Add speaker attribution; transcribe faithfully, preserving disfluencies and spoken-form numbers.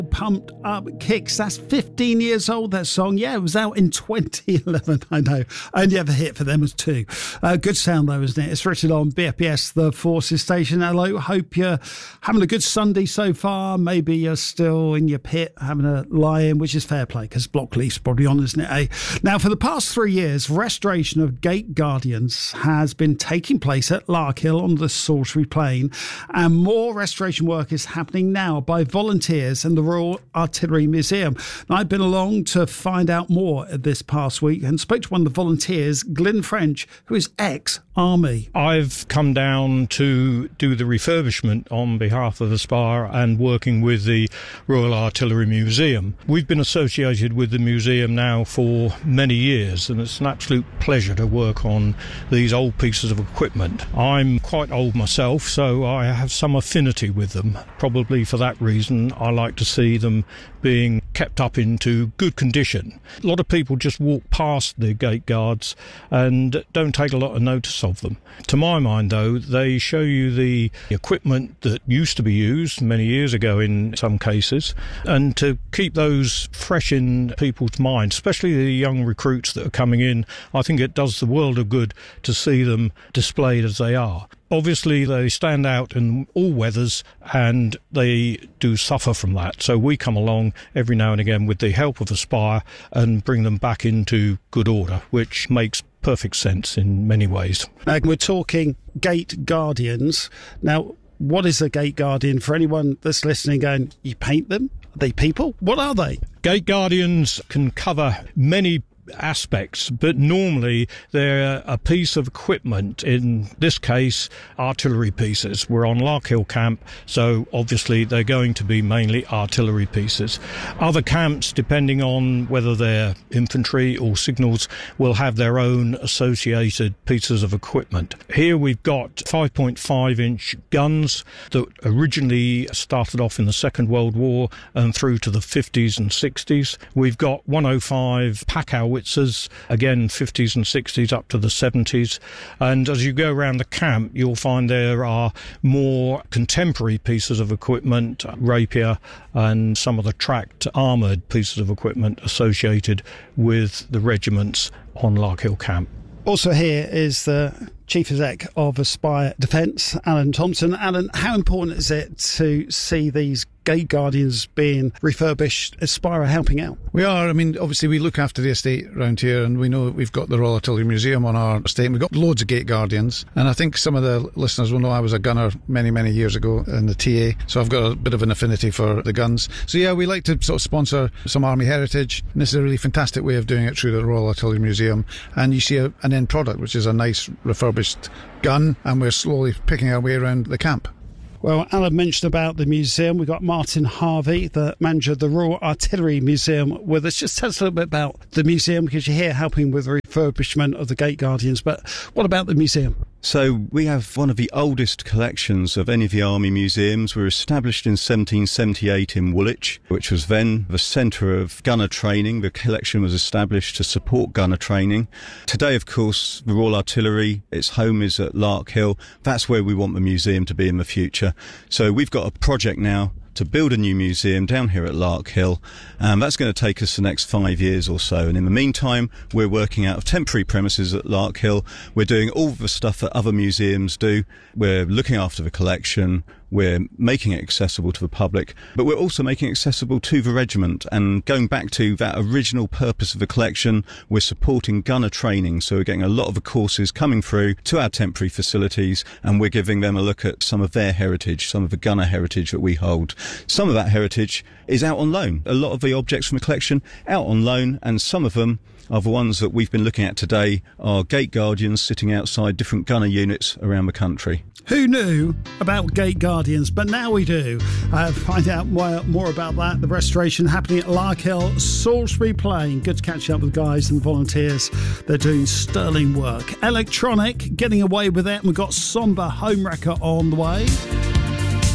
Speaker 1: Pumped Up Kicks. That's fifteen years old, that song. Yeah, it was out in twenty eleven. I know. Only ever hit for them was two. Uh, good sound though, isn't it? It's written on B F P S, the Forces Station. Hello. Hope you're having a good Sunday so far. Maybe you're still in your pit having a lie-in, which is fair play because Blockleaf's probably on, isn't it? Eh? Now, for the past three years, restoration of Gate Guardians has been taking place at Larkhill on the Salisbury Plain, and more restoration work is happening now by volunteers and the Royal Artillery Museum. Now, I've been along to find out more this past week and spoke to one of the volunteers, Glyn French, who is ex-Army.
Speaker 2: I've come down to do the refurbishment on behalf of Aspire and working with the Royal Artillery Museum. We've been associated with the museum now for many years, and it's an absolute pleasure to work on these old pieces of equipment. I'm quite old myself, so I have some affinity with them. Probably for that reason, I like to see them being kept up into good condition. A lot of people just walk past the gate guards and don't take a lot of notice of them. To my mind, though, they show you the equipment that used to be used many years ago in some cases, and to keep those fresh in people's minds, especially the young recruits that are coming in, I think it does the world of good to see them displayed as they are. Obviously, they stand out in all weathers and they do suffer from that. So we come along every now and again with the help of Aspire and bring them back into good order, which makes perfect sense in many ways.
Speaker 1: Now, we're talking Gate Guardians. Now, what is a Gate Guardian? For anyone that's listening going, you paint them? Are they people? What are they?
Speaker 2: Gate Guardians can cover many aspects, but normally they're a piece of equipment, in this case artillery pieces. We're on Larkhill camp, so obviously they're going to be mainly artillery pieces. Other camps, depending on whether they're infantry or signals, will have their own associated pieces of equipment. Here we've got five point five inch guns that originally started off in the Second World War and through to the fifties and sixties. We've got one oh five pack howitzers, again fifties and sixties up to the seventies, and as you go around the camp you'll find there are more contemporary pieces of equipment, rapier and some of the tracked armoured pieces of equipment associated with the regiments on Larkhill camp.
Speaker 1: Also here is the Chief Exec of Aspire Defence, Alan Thompson. Alan, how important is it to see these Gate Guardians being refurbished, Aspire helping out?
Speaker 3: We are. I mean, obviously we look after the estate around here, and we know we've got the Royal Artillery Museum on our estate, and we've got loads of Gate Guardians, and I think some of the listeners will know I was a gunner many, many years ago in the T A, so I've got a bit of an affinity for the guns. So yeah, we like to sort of sponsor some Army heritage, and this is a really fantastic way of doing it through the Royal Artillery Museum, and you see a, an end product, which is a nice refurbished gun, and we're slowly picking our way around the camp.
Speaker 1: Well, Alan mentioned about the museum. We've got Martin Harvey, the manager of the Royal Artillery Museum, with us. Just tell us a little bit about the museum, because you're here helping with the refurbishment of the Gate Guardians. But what about the museum?
Speaker 4: So we have one of the oldest collections of any of the Army museums. We were established in seventeen seventy-eight in Woolwich, which was then the centre of gunner training. The collection was established to support gunner training. Today, of course, the Royal Artillery, its home is at Larkhill. That's where we want the museum to be in the future. So we've got a project now to build a new museum down here at Larkhill, and that's going to take us the next five years or so. And in the meantime, we're working out of temporary premises at Larkhill. We're doing all the stuff that other museums do. We're looking after the collection. We're making it accessible to the public, but we're also making it accessible to the regiment. And going back to that original purpose of the collection, we're supporting gunner training. So we're getting a lot of the courses coming through to our temporary facilities, and we're giving them a look at some of their heritage, some of the gunner heritage that we hold. Some of that heritage is out on loan. A lot of the objects from the collection out on loan, and some of them are the ones that we've been looking at today are Gate Guardians sitting outside different gunner units around the country.
Speaker 1: Who knew about Gate Guardians? But now we do. Uh, find out more, more about that. The restoration happening at Larkhill, Salisbury Plain. Good to catch up with the guys and the volunteers. They're doing sterling work. Electronic, getting away with it. And we've got Somber Home Wrecker on the way.